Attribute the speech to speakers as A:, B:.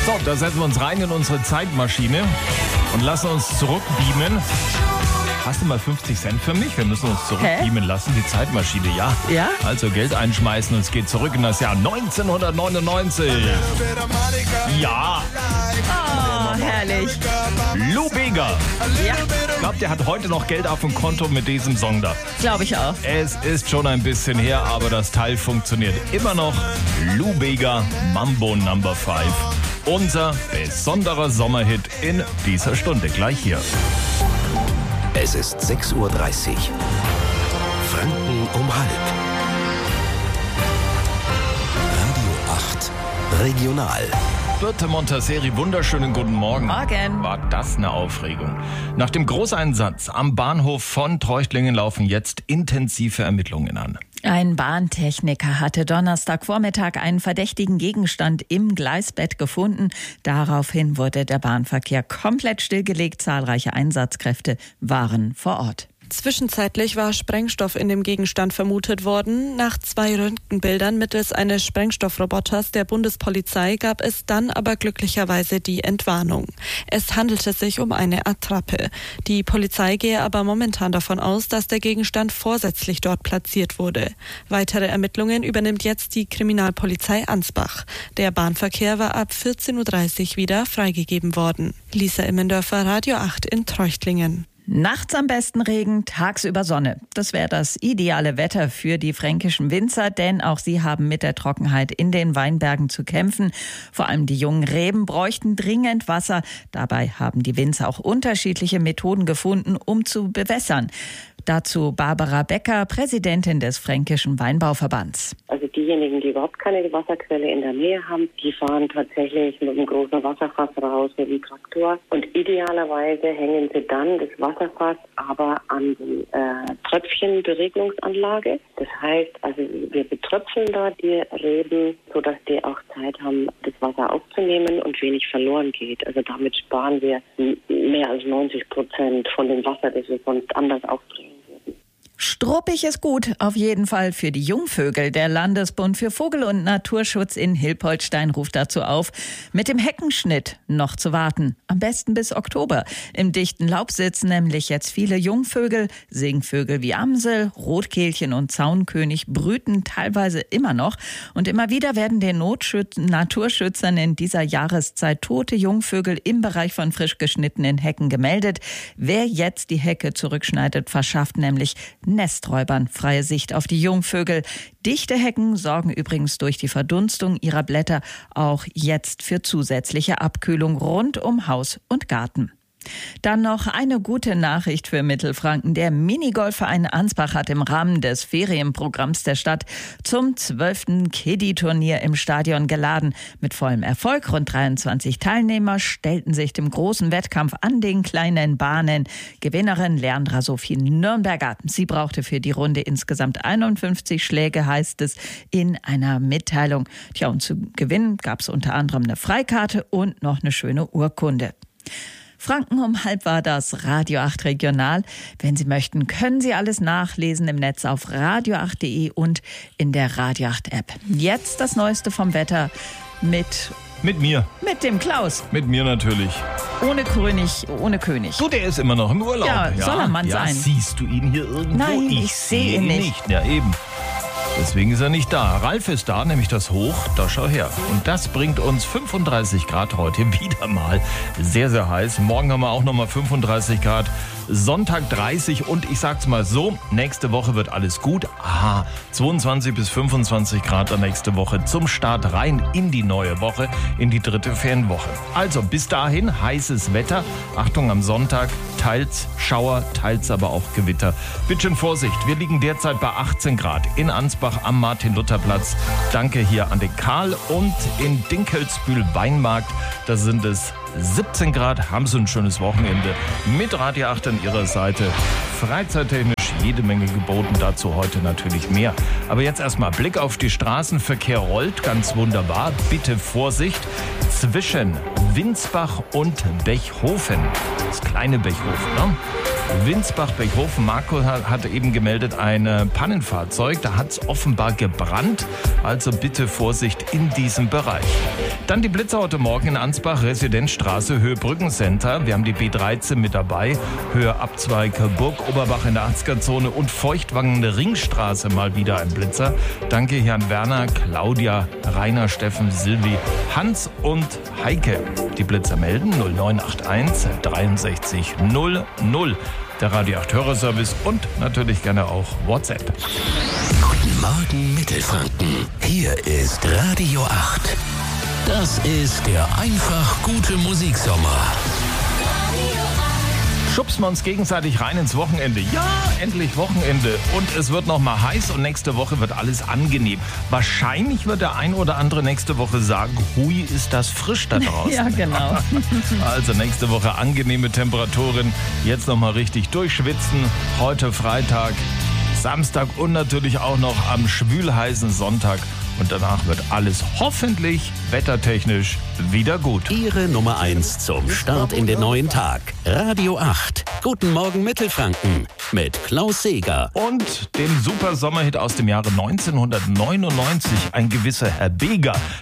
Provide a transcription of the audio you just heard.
A: So, da setzen wir uns rein in unsere Zeitmaschine und lassen uns zurückbeamen. Hast du mal 50 Cent für mich? Wir müssen uns zurückbeamen lassen, die Zeitmaschine, ja.
B: Ja?
A: Also Geld einschmeißen und es geht zurück in das Jahr 1999. Ja.
B: Oh, herrlich.
A: Lou Bega.
B: Ja,
A: Ich glaube, der hat heute noch Geld auf dem Konto mit diesem Song da.
B: glaube ich auch.
A: Es ist schon ein bisschen her, aber das Teil funktioniert immer noch. Lou Bega, Mambo No. 5. Unser besonderer Sommerhit in dieser Stunde. Gleich hier.
C: Es ist 6:30 Uhr. Franken um halb. Radio 8 Regional.
A: Birte Montaseri, wunderschönen guten Morgen.
B: Morgen.
A: War das eine Aufregung. Nach dem Großeinsatz am Bahnhof von Treuchtlingen laufen jetzt intensive Ermittlungen an.
B: Ein Bahntechniker hatte Donnerstagvormittag einen verdächtigen Gegenstand im Gleisbett gefunden. Daraufhin wurde der Bahnverkehr komplett stillgelegt. Zahlreiche Einsatzkräfte waren vor Ort.
D: Zwischenzeitlich war Sprengstoff in dem Gegenstand vermutet worden. Nach 2 Röntgenbildern mittels eines Sprengstoffroboters der Bundespolizei gab es dann aber glücklicherweise die Entwarnung. Es handelte sich um eine Attrappe. Die Polizei gehe aber momentan davon aus, dass der Gegenstand vorsätzlich dort platziert wurde. Weitere Ermittlungen übernimmt jetzt die Kriminalpolizei Ansbach. Der Bahnverkehr war ab 14:30 Uhr wieder freigegeben worden. Lisa Immendörfer, Radio 8 in Treuchtlingen.
B: Nachts am besten Regen, tagsüber Sonne. Das wäre das ideale Wetter für die fränkischen Winzer, denn auch sie haben mit der Trockenheit in den Weinbergen zu kämpfen. Vor allem die jungen Reben bräuchten dringend Wasser. Dabei haben die Winzer auch unterschiedliche Methoden gefunden, um zu bewässern. Dazu Barbara Becker, Präsidentin des Fränkischen Weinbauverbands.
E: Also diejenigen, die überhaupt keine Wasserquelle in der Nähe haben, die fahren tatsächlich mit einem großen Wasserfass raus mit dem Traktor. Und idealerweise hängen sie dann das Wasserfass aber an die Tröpfchenberegnungsanlage. Das heißt, also wir betröpfeln da die Reben, sodass die auch Zeit haben, das Wasser aufzunehmen und wenig verloren geht. Also damit sparen wir mehr als 90% von dem Wasser, das wir sonst anders aufbringen.
B: Struppig ist gut, auf jeden Fall für die Jungvögel. Der Landesbund für Vogel- und Naturschutz in Hilpoltstein ruft dazu auf, mit dem Heckenschnitt noch zu warten. Am besten bis Oktober. Im dichten Laub sitzen nämlich jetzt viele Jungvögel. Singvögel wie Amsel, Rotkehlchen und Zaunkönig brüten teilweise immer noch. Und immer wieder werden den Naturschützern in dieser Jahreszeit tote Jungvögel im Bereich von frisch geschnittenen Hecken gemeldet. Wer jetzt die Hecke zurückschneidet, verschafft nämlich Nesträubern freie Sicht auf die Jungvögel. Dichte Hecken sorgen übrigens durch die Verdunstung ihrer Blätter auch jetzt für zusätzliche Abkühlung rund um Haus und Garten. Dann noch eine gute Nachricht für Mittelfranken. Der Minigolfverein Ansbach hat im Rahmen des Ferienprogramms der Stadt zum 12. Kiddie-Turnier im Stadion geladen. Mit vollem Erfolg. Rund 23 Teilnehmer stellten sich dem großen Wettkampf an den kleinen Bahnen. Gewinnerin Leandra Sophie Nürnberger. Sie brauchte für die Runde insgesamt 51 Schläge, heißt es in einer Mitteilung. Tja, und zu gewinnen gab es unter anderem eine Freikarte und noch eine schöne Urkunde. Franken um halb war das Radio 8 Regional. Wenn Sie möchten, können Sie alles nachlesen im Netz auf radio8.de und in der Radio 8 App. Jetzt das Neueste vom Wetter mit
A: mir.
B: Mit dem Klaus.
A: Mit mir natürlich.
B: Ohne König.
A: Du, der ist immer noch im Urlaub.
B: Ja, soll er Mann sein.
A: Siehst du ihn hier irgendwo?
B: Nein, ich sehe ihn nicht.
A: Ja, eben. Deswegen ist er nicht da. Ralf ist da, nämlich das Hoch. Da schau her. Und das bringt uns 35 Grad heute wieder mal. Sehr, sehr heiß. Morgen haben wir auch nochmal 35 Grad. Sonntag 30 und ich sag's mal so, nächste Woche wird alles gut. 22 bis 25 Grad nächste Woche zum Start rein in die neue Woche, in die 3. Ferienwoche. Also bis dahin heißes Wetter. Achtung, am Sonntag teils Schauer, teils aber auch Gewitter. Bitte schön Vorsicht, wir liegen derzeit bei 18 Grad in Ansbach am Martin-Luther-Platz. Danke hier an den Karl und in Dinkelsbühl-Weinmarkt. Da sind es 17 Grad, haben Sie ein schönes Wochenende mit Radio 8 an Ihrer Seite. Freizeittechnisch jede Menge geboten, dazu heute natürlich mehr. Aber jetzt erstmal Blick auf die Straßenverkehr rollt, ganz wunderbar. Bitte Vorsicht zwischen Winsbach und Bechhofen. Das kleine Bechhofen, ne? Winsbach-Beckhofen. Marco hat eben gemeldet, ein Pannenfahrzeug. Da hat es offenbar gebrannt. Also bitte Vorsicht in diesem Bereich. Dann die Blitzer heute Morgen in Ansbach, Residenzstraße, Höhe Brückencenter. Wir haben die B13 mit dabei. Höhe Abzweig Burg-Oberbach in der 80er-Zone und Feuchtwangen Ringstraße mal wieder ein Blitzer. Danke Jan Werner, Claudia, Rainer, Steffen, Silvi, Hans und Heike. Die Blitzer melden 0981 63 00. Der Radio 8 Hörerservice und natürlich gerne auch WhatsApp.
C: Guten Morgen Mittelfranken. Hier ist Radio 8. Das ist der einfach gute Musiksommer.
A: Schubsen wir uns gegenseitig rein ins Wochenende. Ja, endlich Wochenende. Und es wird noch mal heiß und nächste Woche wird alles angenehm. Wahrscheinlich wird der ein oder andere nächste Woche sagen, hui, ist das frisch da draußen.
B: Ja, genau.
A: Also nächste Woche angenehme Temperaturen. Jetzt noch mal richtig durchschwitzen. Heute Freitag, Samstag und natürlich auch noch am schwülheißen Sonntag. Und danach wird alles hoffentlich wettertechnisch wieder gut.
C: Ihre Nummer 1 zum Start in den neuen Tag. Radio 8. Guten Morgen Mittelfranken mit Klaus Seeger.
A: Und dem super Sommerhit aus dem Jahre 1999, ein gewisser Herr Beger.